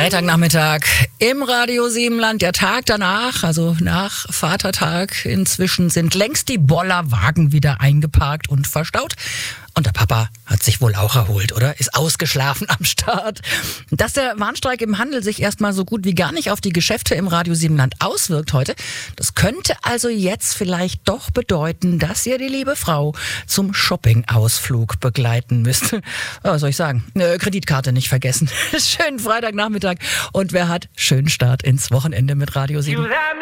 Freitagnachmittag im Radio Siebenland, der Tag danach, also nach Vatertag. Inzwischen sind längst die Bollerwagen wieder eingeparkt und verstaut. Und der Papa hat sich wohl auch erholt, oder? Ist ausgeschlafen am Start. Dass der Warnstreik im Handel sich erstmal so gut wie gar nicht auf die Geschäfte im Radio Siebenland auswirkt heute, das könnte also jetzt vielleicht doch bedeuten, dass ihr die liebe Frau zum Shopping-Ausflug begleiten müsst. Was soll ich sagen? Kreditkarte nicht vergessen. Schönen Freitagnachmittag und wer hat schönen Start ins Wochenende mit Radio 7.